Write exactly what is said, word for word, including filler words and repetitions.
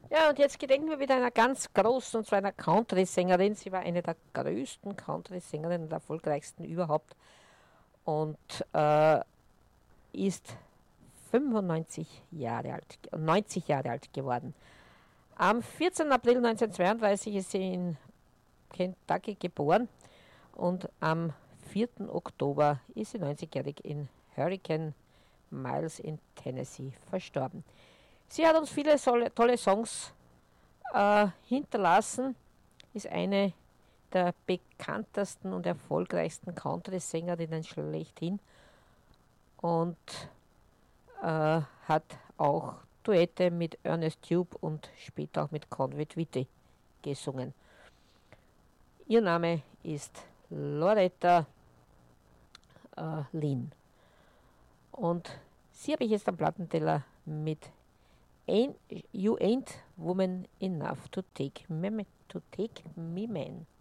Ja, und jetzt gedenken wir wieder einer ganz großen, und zwar einer Country-Sängerin. Sie war eine der größten Country-Sängerinnen und erfolgreichsten überhaupt und äh, ist fünfundneunzig Jahre alt, neunzig Jahre alt geworden. Am vierzehnten April neunzehnhundertzweiunddreißig ist sie in Kentucky geboren und am vierten Oktober ist sie neunzigjährig in Hurricane Miles in Tennessee verstorben. Sie hat uns viele tolle Songs äh, hinterlassen, ist eine der bekanntesten und erfolgreichsten Country-Sängerinnen schlechthin und äh, hat auch Duette mit Ernest Tubb und später auch mit Conway Twitty gesungen. Ihr Name ist Loretta äh, Lynn und sie habe ich jetzt am Plattenteller mit Ain't, You Ain't Woman Enough to Take Me, to take me Man.